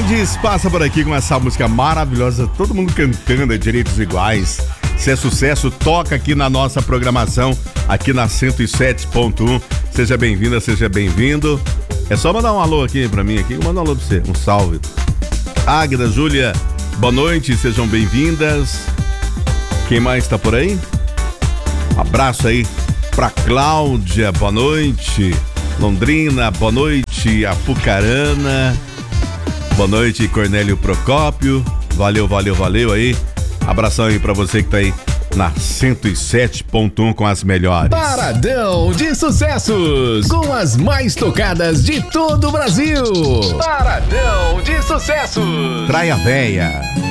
Mendes passa por aqui com essa música maravilhosa, todo mundo cantando, Direitos Iguais. Se é sucesso, toca aqui na nossa programação, aqui na 107.1. Seja bem-vinda, seja bem-vindo. É só mandar um alô aqui pra mim, aqui. Eu mando um alô pra você, um salve. Águida, Júlia, boa noite, sejam bem-vindas. Quem mais tá por aí? Abraço aí pra Cláudia, boa noite. Londrina, boa noite. Apucarana, boa noite. Cornélio Procópio, valeu aí. Abração aí pra você que tá aí na 107.1 com as melhores. Paradão de sucessos, com as mais tocadas de todo o Brasil. Paradão de sucessos. Praia Véia.